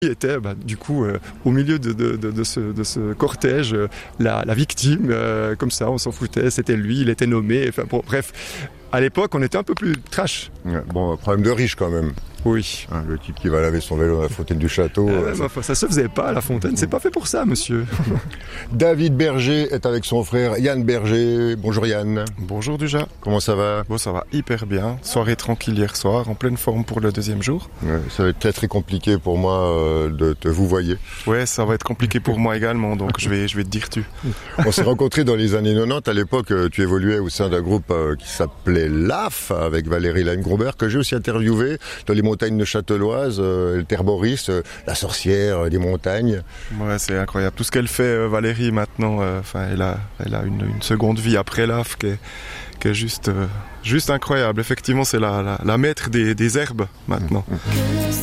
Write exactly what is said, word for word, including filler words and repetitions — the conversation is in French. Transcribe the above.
était bah, du coup euh, au milieu de, de, de, de, ce, de ce cortège, euh, la, la victime, euh, comme ça, on s'en foutait, c'était lui, il était nommé, enfin bon, bref, à l'époque on était un peu plus trash. Ouais, bon, problème de riche quand même. Oui. Hein, le type qui va laver son vélo à la fontaine du château. Euh, euh, bah, ça... ça se faisait pas à la fontaine, c'est pas fait pour ça, monsieur. David Berger est avec son frère Yann Berger. Bonjour Yann. Bonjour Dujas. Comment ça va? Bon, ça va hyper bien. Soirée tranquille hier soir, en pleine forme pour le deuxième jour. Ouais, ça va être très très compliqué pour moi euh, de te vous voyez. Ouais, ça va être compliqué pour moi également, donc je vais, je vais te dire tu. On s'est rencontrés dans les années quatre-vingt-dix. À l'époque, tu évoluais au sein d'un groupe euh, qui s'appelait L A F, avec Valérie Lanne-Grobert, que j'ai aussi interviewé dans les montagnes de Châteloise, euh, le Terboris, euh, la sorcière euh, des montagnes. Ouais, c'est incroyable. Tout ce qu'elle fait, euh, Valérie, maintenant, enfin, euh, elle a, elle a une, une seconde vie après L A F qui est, qui est juste, euh, juste incroyable. Effectivement, c'est la, la, la maître des, des herbes maintenant.